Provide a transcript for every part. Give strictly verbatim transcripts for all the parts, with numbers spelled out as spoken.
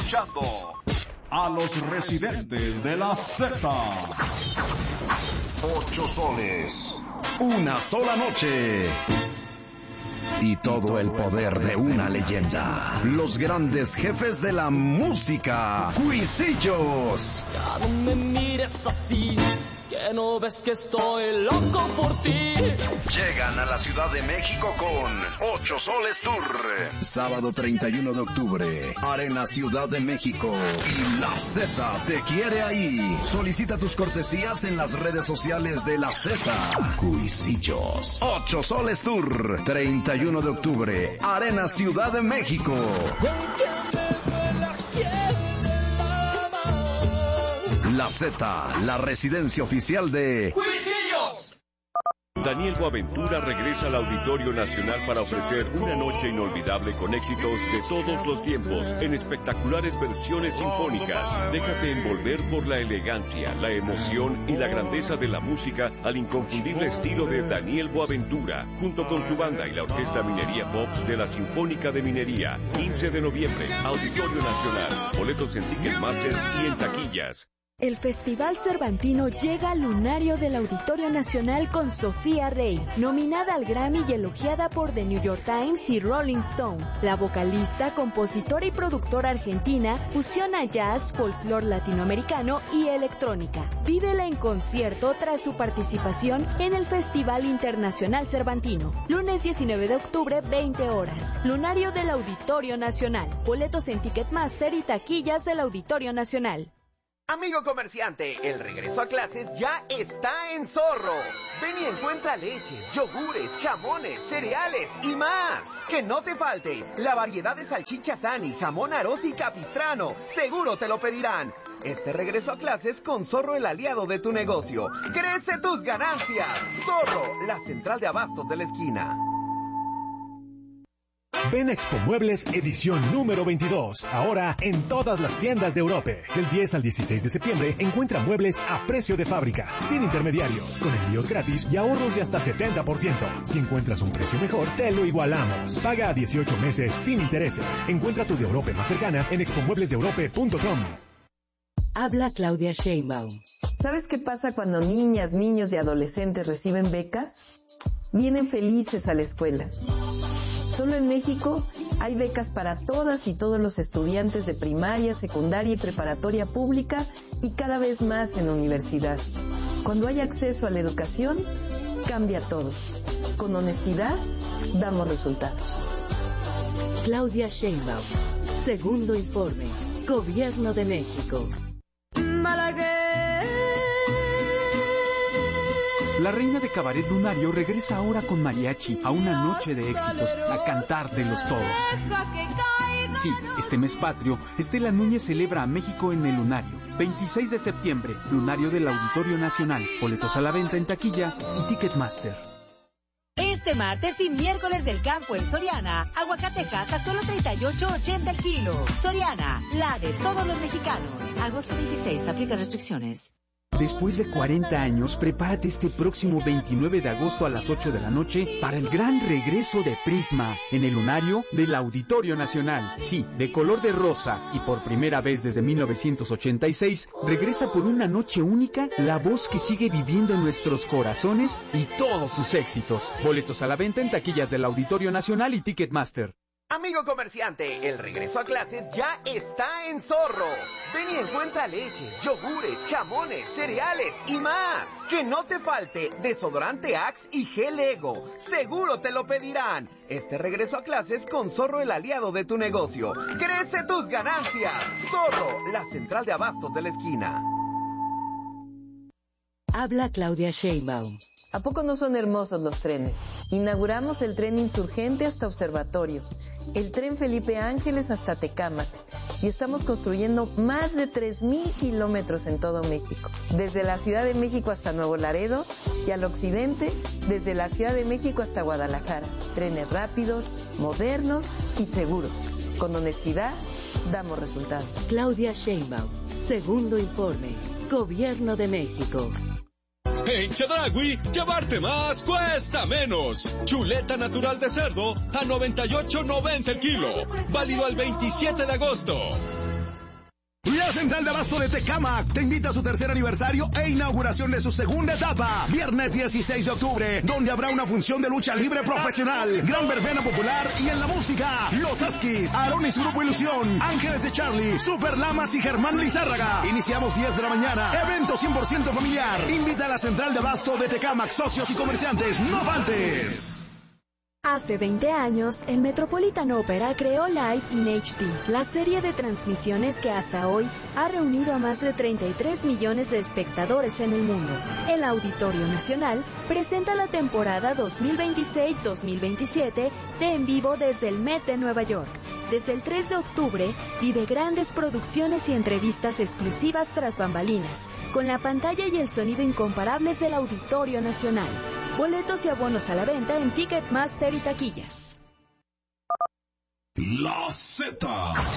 escuchando a los residentes de la Z. Ocho soles, una sola noche. Y todo el poder de una leyenda. Los grandes jefes de la música. Cuisillos. Ya no me mires así, que no ves que estoy loco por ti. Llegan a la Ciudad de México con Ocho Soles Tour. Sábado treinta y uno de octubre, Arena Ciudad de México. Y la Z te quiere ahí. Solicita tus cortesías en las redes sociales de la Z. Cuisillos. Ocho Soles Tour. treinta y uno de octubre, Arena Ciudad de México. La Z, la residencia oficial de ¡Cuisillos! Daniel Boaventura regresa al Auditorio Nacional para ofrecer una noche inolvidable con éxitos de todos los tiempos en espectaculares versiones sinfónicas. Déjate envolver por la elegancia, la emoción y la grandeza de la música al inconfundible estilo de Daniel Boaventura, junto con su banda y la Orquesta Minería Pops de la Sinfónica de Minería. quince de noviembre, Auditorio Nacional. Boletos en Ticketmaster y en taquillas. El Festival Cervantino llega al lunario del Auditorio Nacional con Sofía Rey, nominada al Grammy y elogiada por The New York Times y Rolling Stone. La vocalista, compositora y productora argentina fusiona jazz, folclore latinoamericano y electrónica. Vívela en concierto tras su participación en el Festival Internacional Cervantino. Lunes diecinueve de octubre, veinte horas. Lunario del Auditorio Nacional. Boletos en Ticketmaster y taquillas del Auditorio Nacional. Amigo comerciante, el regreso a clases ya está en Zorro. Ven y encuentra leches, yogures, jamones, cereales y más. Que no te falte la variedad de salchichas Ani, jamón Aroz y Capistrano. Seguro te lo pedirán. Este regreso a clases con Zorro, el aliado de tu negocio. ¡Crece tus ganancias! Zorro, la central de abastos de la esquina. Ven a Expo Muebles edición número veintidós, ahora en todas las tiendas de Europe. Del diez al dieciséis de septiembre encuentra muebles a precio de fábrica, sin intermediarios, con envíos gratis y ahorros de hasta setenta por ciento. Si encuentras un precio mejor, te lo igualamos. Paga a dieciocho meses sin intereses. Encuentra tu de Europe más cercana en expo muebles de europe punto com. Habla Claudia Sheinbaum. ¿Sabes qué pasa cuando niñas, niños y adolescentes reciben becas? Vienen felices a la escuela. Solo en México hay becas para todas y todos los estudiantes de primaria, secundaria y preparatoria pública y cada vez más en universidad. Cuando hay acceso a la educación, cambia todo. Con honestidad, damos resultados. Claudia Sheinbaum. Segundo informe. Gobierno de México. La reina de cabaret lunario regresa ahora con mariachi a una noche de éxitos, a cantar de los todos. Sí, este mes patrio, Estela Núñez celebra a México en el lunario. veintiséis de septiembre, lunario del Auditorio Nacional. Boletos a la venta en taquilla y Ticketmaster. Este martes y miércoles del campo en Soriana, aguacatejas a solo treinta y ocho ochenta el kilo. Soriana, la de todos los mexicanos. Agosto veintiséis, aplica restricciones. Después de cuarenta años, prepárate este próximo veintinueve de agosto a las ocho de la noche para el gran regreso de Prisma en el lunario del Auditorio Nacional. Sí, de color de rosa y por primera vez desde mil novecientos ochenta y seis, regresa por una noche única la voz que sigue viviendo en nuestros corazones y todos sus éxitos. Boletos a la venta en taquillas del Auditorio Nacional y Ticketmaster. Amigo comerciante, el regreso a clases ya está en Zorro. Ven y encuentra leches, yogures, jamones, cereales y más. Que no te falte desodorante Axe y gel Ego. Seguro te lo pedirán. Este regreso a clases con Zorro, el aliado de tu negocio. ¡Crece tus ganancias! Zorro, la central de abastos de la esquina. Habla Claudia Sheinbaum. ¿A poco no son hermosos los trenes? Inauguramos el tren Insurgente hasta Observatorio, el tren Felipe Ángeles hasta Tecámac y estamos construyendo más de tres mil kilómetros en todo México. Desde la Ciudad de México hasta Nuevo Laredo y al occidente, desde la Ciudad de México hasta Guadalajara. Trenes rápidos, modernos y seguros. Con honestidad, damos resultados. Claudia Sheinbaum. Segundo informe. Gobierno de México. En Chedraui, llevarte más cuesta menos. Chuleta natural de cerdo a noventa y ocho noventa el kilo. Válido al veintisiete de agosto. La Central de Abasto de Tecámac te invita a su tercer aniversario e inauguración de su segunda etapa. Viernes dieciséis de octubre, donde habrá una función de lucha libre profesional, gran verbena popular y en la música, Los Askis, Aarón y su grupo Ilusión, Ángeles de Charlie, Super Lamas y Germán Lizárraga. Iniciamos diez de la mañana. Evento cien por ciento familiar. Invita a la Central de Abasto de Tecámac, socios y comerciantes. ¡No faltes! Hace veinte años, el Metropolitan Opera creó Live in H D, la serie de transmisiones que hasta hoy ha reunido a más de treinta y tres millones de espectadores en el mundo. El Auditorio Nacional presenta la temporada dos mil veintiséis dos mil veintisiete de En Vivo desde el Met de Nueva York. Desde el tres de octubre, vive grandes producciones y entrevistas exclusivas tras bambalinas, con la pantalla y el sonido incomparables del Auditorio Nacional. Boletos y abonos a la venta en Ticketmaster y taquillas. La Z.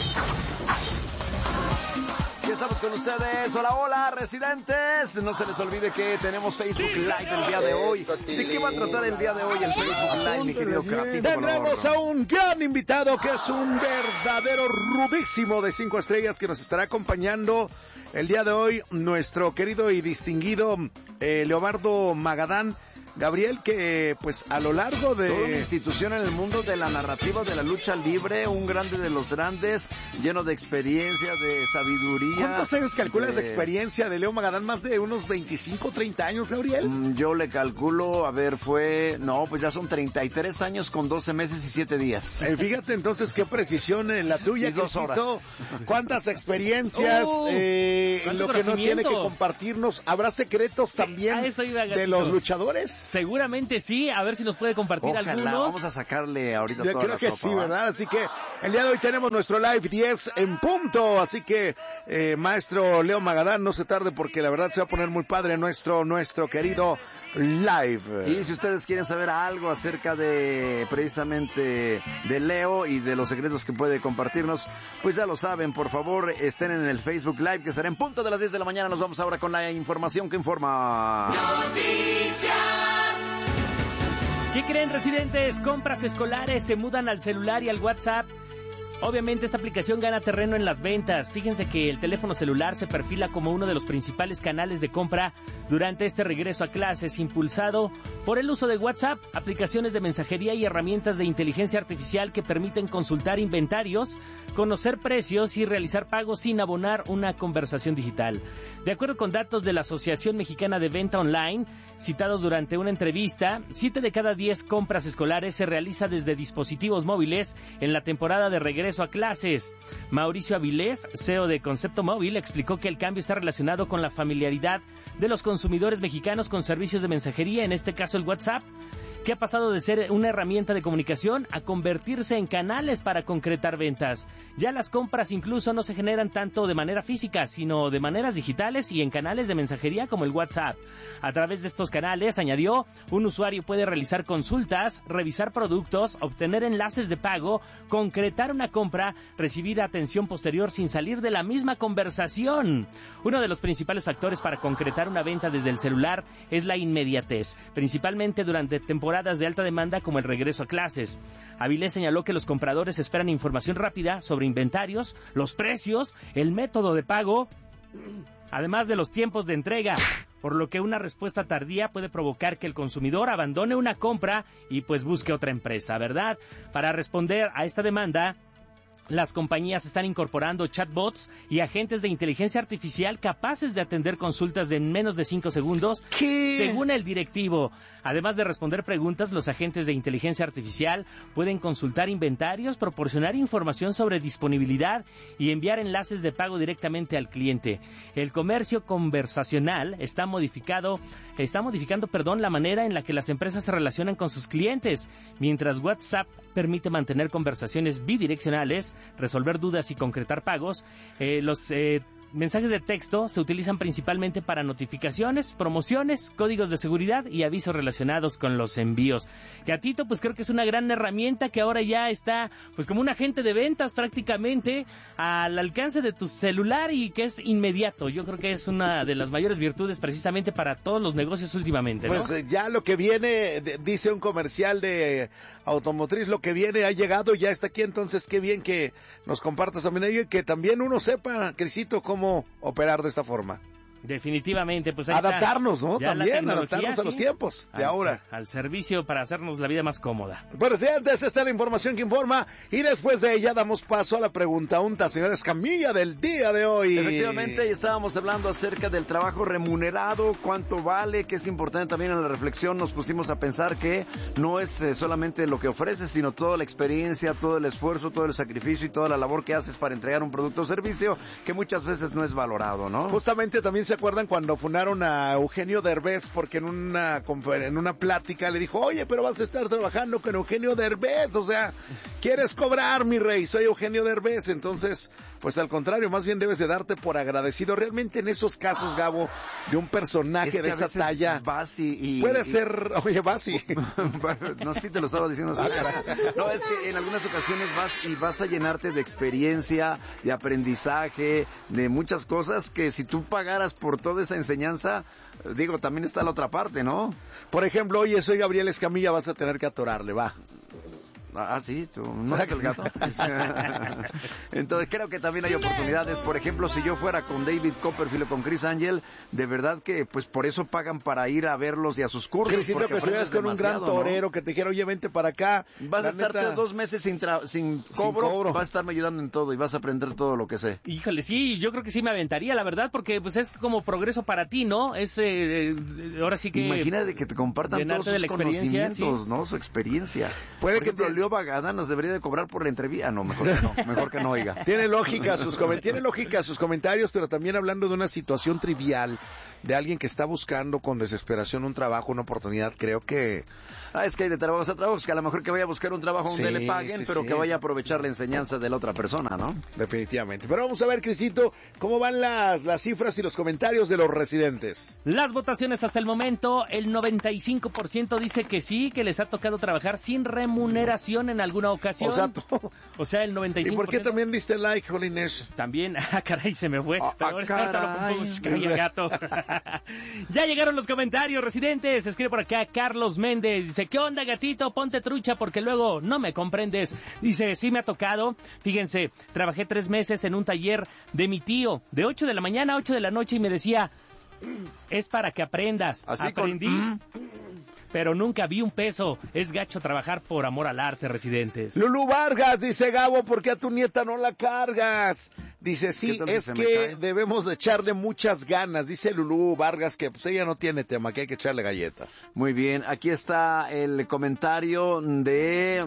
Ya estamos con ustedes. Hola, hola, residentes. No se les olvide que tenemos Facebook Live el día de hoy. ¿De qué va a tratar el día de hoy el Facebook Live, mi querido Capitán? Tendremos a un gran invitado que es un verdadero rudísimo de cinco estrellas que nos estará acompañando el día de hoy, nuestro querido y distinguido eh, Leobardo Magadán. Gabriel, que pues a lo largo de... Toda una institución en el mundo de la narrativa, de la lucha libre, un grande de los grandes, lleno de experiencia, de sabiduría. ¿Cuántos años calculas de, de experiencia de Leo Magadán? ¿Más de unos veinticinco, treinta años, Gabriel? Mm, yo le calculo, a ver, fue... No, pues ya son treinta y tres años con doce meses y siete días. Eh, fíjate entonces qué precisión en la tuya. Y dos horas. ¿Cuántas experiencias uh, eh, en lo que no tiene que compartirnos? ¿Habrá secretos también de los luchadores? Seguramente sí, a ver si nos puede compartir Ojalá, algunos. Vamos a sacarle ahorita Yo toda creo la que sopa, sí, ¿va? ¿verdad? Así que el día de hoy tenemos nuestro live diez en punto, así que eh, maestro Leo Magadán, no se tarde porque la verdad se va a poner muy padre nuestro, nuestro querido live. Y si ustedes quieren saber algo acerca de precisamente de Leo y de los secretos que puede compartirnos, pues ya lo saben, por favor estén en el Facebook Live que será en punto de las diez de la mañana. Nos vamos ahora con la información que informa. Noticias. ¿Qué creen, residentes? Compras escolares se mudan al celular y al WhatsApp. Obviamente esta aplicación gana terreno en las ventas. Fíjense que el teléfono celular se perfila como uno de los principales canales de compra durante este regreso a clases, impulsado por el uso de WhatsApp, aplicaciones de mensajería y herramientas de inteligencia artificial que permiten consultar inventarios, conocer precios y realizar pagos sin abonar una conversación digital. De acuerdo con datos de la Asociación Mexicana de Venta Online, citados durante una entrevista, siete de cada diez compras escolares se realiza desde dispositivos móviles en la temporada de regreso a clases. Mauricio Avilés, C E O de Concepto Móvil, explicó que el cambio está relacionado con la familiaridad de los consumidores mexicanos con servicios de mensajería, en este caso el WhatsApp, que ha pasado de ser una herramienta de comunicación a convertirse en canales para concretar ventas. Ya las compras incluso no se generan tanto de manera física, sino de maneras digitales y en canales de mensajería como el WhatsApp. A través de estos canales, añadió, un usuario puede realizar consultas, revisar productos, obtener enlaces de pago, concretar una compra, recibir atención posterior sin salir de la misma conversación. Uno de los principales factores para concretar una venta desde el celular es la inmediatez, principalmente durante temporadas de alta demanda como el regreso a clases. Avilés señaló que los compradores esperan información rápida sobre inventarios, los precios, el método de pago, además de los tiempos de entrega, por lo que una respuesta tardía puede provocar que el consumidor abandone una compra y pues busque otra empresa, ¿verdad? Para responder a esta demanda, las compañías están incorporando chatbots y agentes de inteligencia artificial capaces de atender consultas de menos de cinco segundos, ¿qué? Según el directivo. Además de responder preguntas, los agentes de inteligencia artificial pueden consultar inventarios, proporcionar información sobre disponibilidad y enviar enlaces de pago directamente al cliente. El comercio conversacional está modificado, está modificando, perdón, la manera en la que las empresas se relacionan con sus clientes, mientras WhatsApp permite mantener conversaciones bidireccionales, resolver dudas y concretar pagos. Eh, los eh, mensajes de texto se utilizan principalmente para notificaciones, promociones, códigos de seguridad y avisos relacionados con los envíos. Gatito, pues creo que es una gran herramienta que ahora ya está pues como un agente de ventas prácticamente al alcance de tu celular y que es inmediato. Yo creo que es una de las mayores virtudes precisamente para todos los negocios últimamente, ¿no? Pues eh, ya lo que viene, de, dice un comercial de automotriz, lo que viene ha llegado, ya está aquí, entonces qué bien que nos compartas también y que también uno sepa, Crisito, cómo cómo operar de esta forma. Definitivamente, pues ahí adaptarnos, está. ¿no? Ya También, adaptarnos ¿sí? a los tiempos de al, ahora. Al servicio para hacernos la vida más cómoda. Bueno, sí, antes está la información que informa y después de ella damos paso a la pregunta unta, señora Escamilla, del día de hoy. Efectivamente, estábamos hablando acerca del trabajo remunerado, cuánto vale, que es importante también en la reflexión. Nos pusimos a pensar que no es eh, solamente lo que ofreces, sino toda la experiencia, todo el esfuerzo, todo el sacrificio y toda la labor que haces para entregar un producto o servicio que muchas veces no es valorado, ¿no? Justamente también se acuerdan cuando funaron a Eugenio Derbez porque en una en una plática le dijo, oye, pero vas a estar trabajando con Eugenio Derbez, o sea, ¿quieres cobrar, mi rey? Soy Eugenio Derbez. Entonces, pues al contrario, más bien debes de darte por agradecido. Realmente en esos casos, Gabo, de un personaje es de esa talla, vas y, y, puede y, ser, oye, vas y... no, sí te lo estaba diciendo así, cara. No, es que en algunas ocasiones vas y vas a llenarte de experiencia, de aprendizaje, de muchas cosas que si tú pagaras por toda esa enseñanza, digo, también está la otra parte, ¿no? Por ejemplo, oye, soy Gabriel Escamilla, vas a tener que atorarle, va. Ah, sí, tú no eres el gato. Entonces creo que también hay oportunidades. Por ejemplo, si yo fuera con David Copperfield o con Chris Angel, de verdad que pues por eso pagan para ir a verlos y a sus cursos. Crisito, que estuvieras con un gran torero, ¿no? Que te dijera, oye, vente para acá. Vas a estar neta... dos meses sin, tra... sin, cobro, sin cobro, vas a estarme ayudando en todo y vas a aprender todo lo que sé. Híjole, sí, yo creo que sí me aventaría, la verdad, porque pues es como progreso para ti, ¿no? Es, eh, ahora sí que... Imagínate que te compartan todos sus conocimientos, ¿sí? ¿No? Su experiencia. Puede por que ejemplo, te... Leo Bagada nos debería de cobrar por la entrevista. Ah, no, mejor que no, mejor que no, oiga. Tiene lógica sus comentarios, tiene lógica sus comentarios, pero también hablando de una situación trivial, de alguien que está buscando con desesperación un trabajo, una oportunidad, creo que... Ah, es que hay de trabajos a trabajos, que a lo mejor que vaya a buscar un trabajo donde sí, le paguen, sí, pero sí. que vaya a aprovechar la enseñanza de la otra persona, ¿no? Definitivamente. Pero vamos a ver, Crisito, cómo van las, las cifras y los comentarios de los residentes. Las votaciones hasta el momento, el noventa y cinco por ciento dice que sí, que les ha tocado trabajar sin remuneración en alguna ocasión. O sea, todo. O sea, el noventa y cinco por ciento. ¿Y por qué también diste like, Jolines? También, ah, caray, se me fue. Ah, pero ahorita lo pongo, calla, gato. Ya llegaron los comentarios, residentes. Escribe por acá Carlos Méndez. Dice, ¿qué onda, gatito? Ponte trucha porque luego no me comprendes. Dice, sí me ha tocado. Fíjense, trabajé tres meses en un taller de mi tío, de ocho de la mañana a ocho de la noche, y me decía, es para que aprendas. Así Aprendí. Con... pero nunca vi un peso. Es gacho trabajar por amor al arte, residentes. Lulú Vargas dice, Gabo, ¿por qué a tu nieta no la cargas? Dice, sí, es que debemos de echarle muchas ganas. Dice Lulú Vargas que pues ella no tiene tema, que hay que echarle galleta. Muy bien, aquí está el comentario de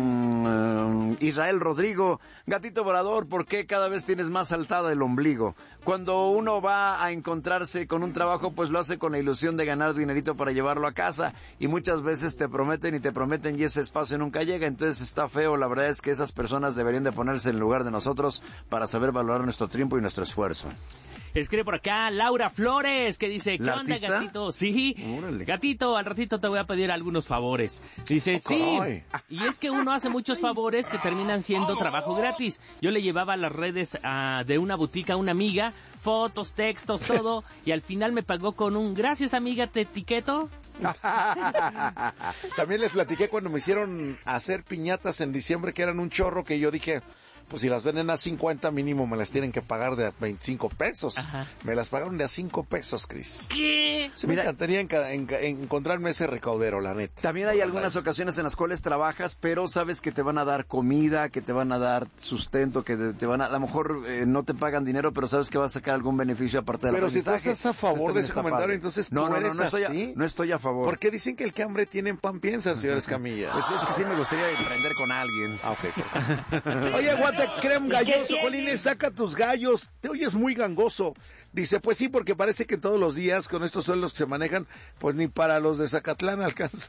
um, Israel Rodrigo. Gatito volador, ¿por qué cada vez tienes más saltada el ombligo? Cuando uno va a encontrarse con un trabajo, pues lo hace con la ilusión de ganar dinerito para llevarlo a casa. Y muchas veces te prometen y te prometen y ese espacio nunca llega, entonces está feo. La verdad es que esas personas deberían de ponerse en lugar de nosotros para saber valorar nuestro tiempo y nuestro esfuerzo. Escribe por acá Laura Flores, que dice, ¿qué onda, artista? gatito? Sí, Órale. Gatito, al ratito te voy a pedir algunos favores. Dice, oh, sí, caray. Y es que uno hace muchos favores que terminan siendo trabajo gratis. Yo le llevaba a las redes uh, de una boutique a una amiga, fotos, textos, todo, y al final me pagó con un, gracias amiga, te etiqueto. También les platiqué cuando me hicieron hacer piñatas en diciembre, que eran un chorro, que yo dije, pues si las venden a cincuenta mínimo me las tienen que pagar de a veinticinco pesos. Ajá. Me las pagaron de a cinco pesos, Cris. ¿Qué? Sí, me encantaría en, en, en encontrarme ese recaudero, la neta. También hay algunas ocasiones en las cuales trabajas, pero sabes que te van a dar comida, que te van a dar sustento, que te, te van a... A lo mejor eh, no te pagan dinero, pero sabes que vas a sacar algún beneficio aparte de la Pero si tú estás a favor de ese comentario, padre. Entonces tú no, no, eres no, no estoy así. A, no estoy a favor. ¿Por qué dicen que el que hambre tiene en pan piensa, señor Escamilla? Pues es que sí me gustaría emprender con alguien. Ah, ok. Oye, Guate Creme Galloso, Jolines, saca tus gallos. Te oyes muy gangoso. Dice, pues sí, porque parece que todos los días con estos sueldos que se manejan, pues ni para los de Zacatlán alcanza.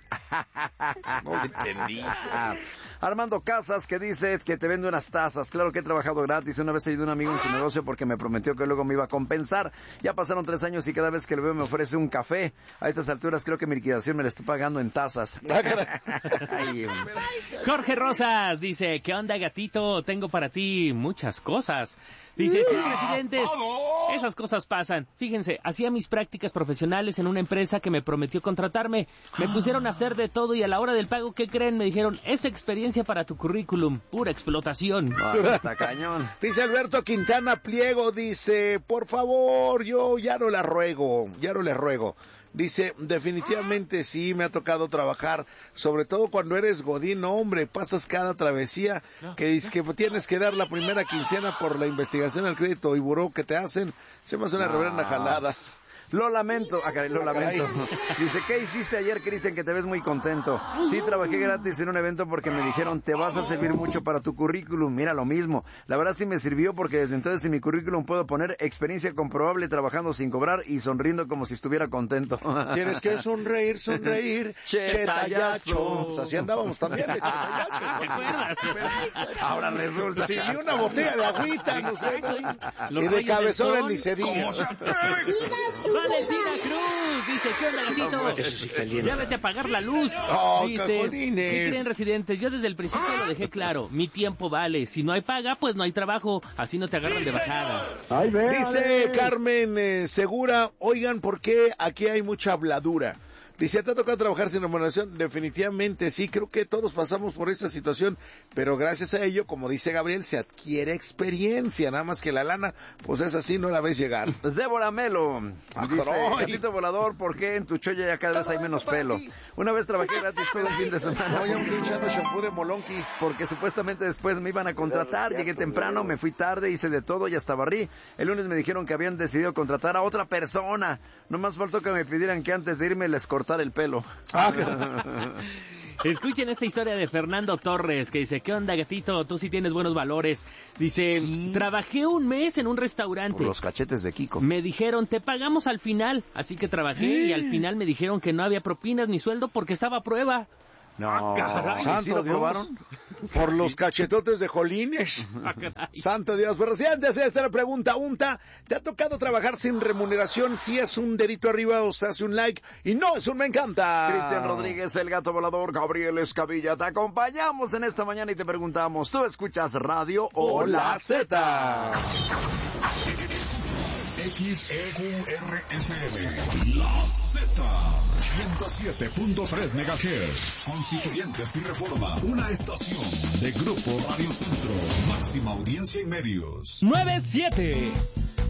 No entendí. Armando Casas, que dice que te vende unas tazas. Claro que he trabajado gratis. Una vez ayudé a un amigo en su negocio porque me prometió que luego me iba a compensar. Ya pasaron tres años y cada vez que lo veo me ofrece un café. A estas alturas creo que mi liquidación me la estoy pagando en tazas. Ay, Jorge Rosas dice, ¿qué onda, gatito? Tengo para ti muchas cosas. Dice, sí, presidentes, Esas cosas pasan. Fíjense, hacía mis prácticas profesionales en una empresa que me prometió contratarme. Me pusieron a hacer de todo y a la hora del pago, ¿qué creen? Me dijeron, es experiencia para tu currículum, pura explotación. Ah, está cañón. Dice Alberto Quintana Pliego, dice, por favor, yo ya no la ruego, ya no le ruego. Dice, definitivamente sí, me ha tocado trabajar, sobre todo cuando eres godín, hombre, pasas cada travesía que dice que tienes que dar la primera quincena por la investigación al crédito y buró que te hacen, se me hace una reverenda jalada. Lo lamento, ah, caray, lo lamento. Dice, ¿qué hiciste ayer, Cristian, que te ves muy contento? Sí, trabajé gratis en un evento porque me dijeron, te vas a servir mucho para tu currículum. Mira, lo mismo. La verdad sí me sirvió porque desde entonces en mi currículum puedo poner experiencia comprobable trabajando sin cobrar y sonriendo como si estuviera contento. Tienes que sonreír, sonreír. Chetallazo. Pues así andábamos también, de chetallazo. ¿Te acuerdas? Ahora resulta. Sí, ni una botella de agüita, no sé. Y de cabezón ni se diga. Valentina Cruz dice, ¿qué onda, gatito? Eso sí caliente. Ya vete a apagar la luz. Oh, dice, cacolines. ¿qué creen, residentes? Yo desde el principio lo dejé claro. Mi tiempo vale. Si no hay paga, pues no hay trabajo. Así no te agarran de bajada. Ay, dice Carmen eh, Segura, oigan, ¿por qué aquí hay mucha habladura? Dice, ¿te ha tocado trabajar sin remuneración? Definitivamente sí, creo que todos pasamos por esa situación, pero gracias a ello, como dice Gabriel, se adquiere experiencia, nada más que la lana, pues es así, no la ves llegar. Débora Melo, Ah, dice, caray. gatito volador, ¿por qué en tu cholla ya cada vez hay menos pelo? Una vez trabajé gratis todo el fin de semana. Oye, un echando shampoo de Molonqui. Porque supuestamente después me iban a contratar, llegué temprano, me fui tarde, hice de todo y hasta barrí. El lunes me dijeron que habían decidido contratar a otra persona. No más faltó que me pidieran que antes de irme les cortara el pelo. Escuchen esta historia de Fernando Torres, que dice, ¿qué onda, gatito? Tú sí tienes buenos valores. Dice, trabajé un mes en un restaurante. Por los cachetes de Kiko. Me dijeron, te pagamos al final. Así que trabajé y al final me dijeron que no había propinas ni sueldo porque estaba a prueba. No, Ah, caray, ¿sí santo lo Dios. probaron? Por los cachetotes de Jolines. Ah, caray. Santo Dios. Pero si antes esta la pregunta, Unta, ¿te ha tocado trabajar sin remuneración? Si es un dedito arriba o se hace un like. Y no es un me encanta. Cristian Rodríguez, el gato volador, Gabriel Escabilla, te acompañamos en esta mañana y te preguntamos, ¿tú escuchas radio o, O la Z? X E Q R F M, La Z, ciento siete punto tres megahertz, Constituyentes y Reforma, una estación de Grupo Radio Centro, máxima audiencia y medios. nueve siete